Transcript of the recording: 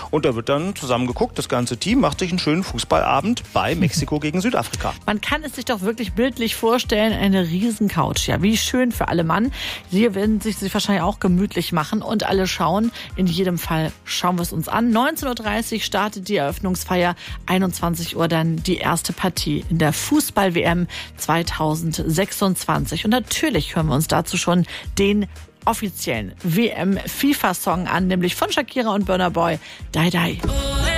Und da wird dann zusammen geguckt. Das ganze Team macht sich einen schönen Fußballabend bei Mexiko gegen Südafrika. Man kann es sich doch wirklich bildlich vorstellen, eine Riesencouch. Ja, wie schön für alle Mann. Sie werden sich wahrscheinlich auch gemütlich machen und alle schauen. In jedem Fall schauen wir es uns an. 19.30 Uhr startet die Eröffnungsfeier, 21 Uhr dann die erste Partie in der Fußball-WM 2026. Und natürlich hören wir uns dazu schon den offiziellen WM-FIFA-Song an, nämlich von Shakira und Burna Boy, Die Die.